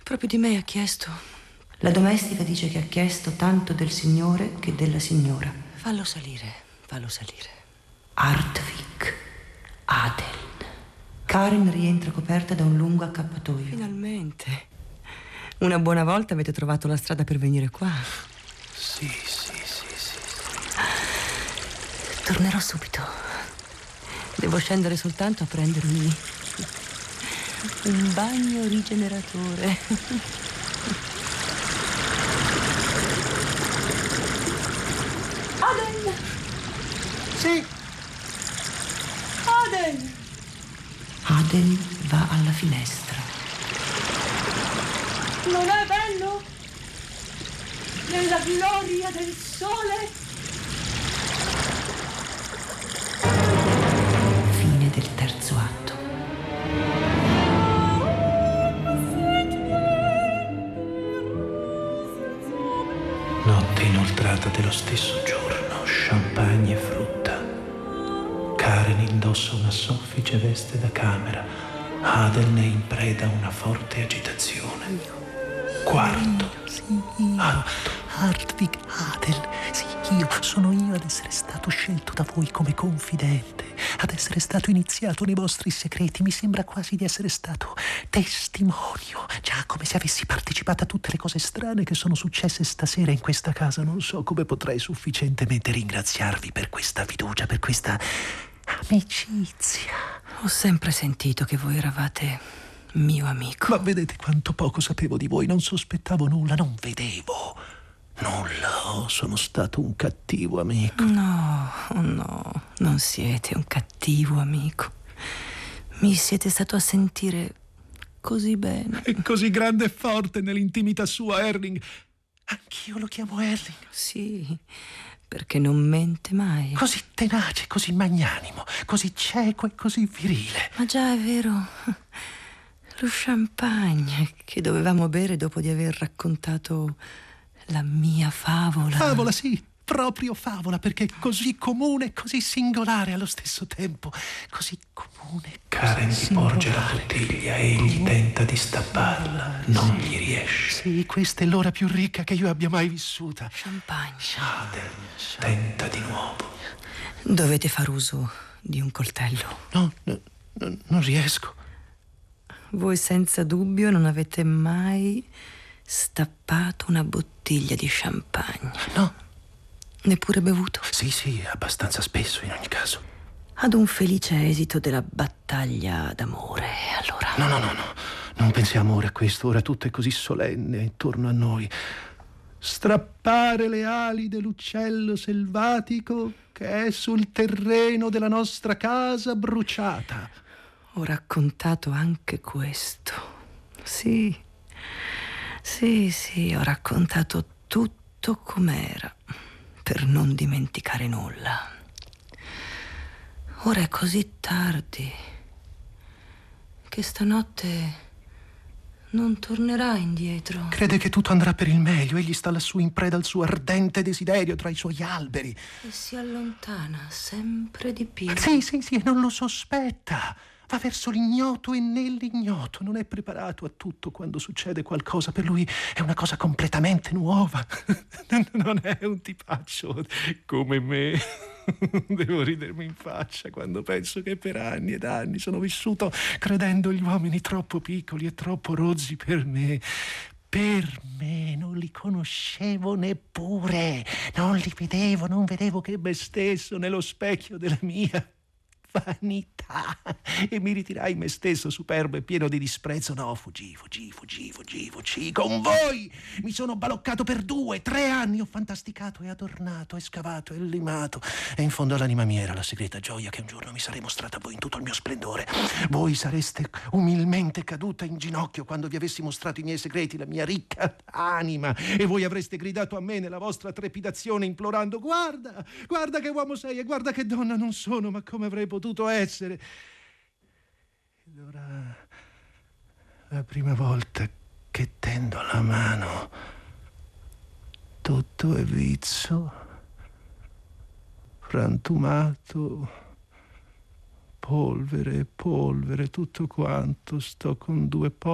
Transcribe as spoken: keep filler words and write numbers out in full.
Proprio di me ha chiesto. La domestica dice che ha chiesto tanto del signore che della signora. Fallo salire, fallo salire. Hartwig Adel. Karen rientra coperta da un lungo accappatoio. Finalmente. Una buona volta avete trovato la strada per venire qua. Sì, sì, sì, sì. Tornerò subito. Devo scendere soltanto a prendermi un bagno rigeneratore. Adel! Sì. Adel! Adel va alla finestra. Non è bello? Nella gloria del sole? Fine del terzo atto. Notte inoltrata dello stesso giorno, champagne e frutta. Karen indossa una soffice veste da camera. Adel ne è in preda a una forte agitazione. Quarto atto. Hartwig Adel, sì, io, sono io ad essere stato scelto da voi come confidente, ad essere stato iniziato nei vostri segreti. Mi sembra quasi di essere stato testimonio, già come se avessi partecipato a tutte le cose strane che sono successe stasera in questa casa. Non so come potrei sufficientemente ringraziarvi per questa fiducia, per questa amicizia. Ho sempre sentito che voi eravate mio amico. Ma vedete quanto poco sapevo di voi, non sospettavo nulla, non vedevo nulla. Oh, sono stato un cattivo amico. No, no, non siete un cattivo amico. Mi siete stato a sentire così bene. È così grande e forte nell'intimità sua, Erling. Anch'io lo chiamo Erling. Sì, perché non mente mai. Così tenace, così magnanimo, così cieco e così virile. Ma già è vero. Lo champagne che dovevamo bere dopo di aver raccontato la mia favola. Favola, sì, proprio favola, perché è così comune e così singolare allo stesso tempo. Così comune. Karen gli porge la bottiglia e egli tenta di stapparla. Non gli riesce. Sì, questa è l'ora più ricca che io abbia mai vissuta. Champagne. Adel tenta di nuovo. Dovete far uso di un coltello. No, no, no, non riesco. Voi senza dubbio non avete mai stappato una bottiglia di champagne. No. Neppure bevuto? Sì, sì, abbastanza spesso in ogni caso. Ad un felice esito della battaglia d'amore, allora. No, no, no, no. Non pensiamo ora a questo. Ora tutto è così solenne intorno a noi. Strappare le ali dell'uccello selvatico che è sul terreno della nostra casa bruciata. Ho raccontato anche questo. Sì, sì, sì, ho raccontato tutto com'era, per non dimenticare nulla. Ora è così tardi che stanotte non tornerà indietro. Crede che tutto andrà per il meglio. Egli sta lassù in preda al suo ardente desiderio tra i suoi alberi. E si allontana sempre di più. Sì, sì, sì, e non lo sospetta. Va verso l'ignoto e nell'ignoto. Non è preparato a tutto quando succede qualcosa. Per lui è una cosa completamente nuova. Non è un tipaccio come me. Devo ridermi in faccia quando penso che per anni ed anni sono vissuto credendo gli uomini troppo piccoli e troppo rozzi per me. Per me non li conoscevo neppure. Non li vedevo, non vedevo che me stesso nello specchio della mia vanità, e mi ritirai me stesso superbo e pieno di disprezzo. No, fuggì, fuggì, fuggì, fuggì, fuggì. Con voi mi sono baloccato per due, tre anni. Ho fantasticato e adornato e scavato e limato. E in fondo all'anima mia era la segreta gioia che un giorno mi sarei mostrata a voi in tutto il mio splendore. Voi sareste umilmente caduta in ginocchio quando vi avessi mostrato i miei segreti, la mia ricca anima, e voi avreste gridato a me nella vostra trepidazione implorando: guarda, guarda che uomo sei e guarda che donna non sono, ma come avrei potuto essere. Ed ora, la prima volta che tendo la mano, tutto è vizzo, frantumato, polvere, polvere, tutto quanto. Sto con due po'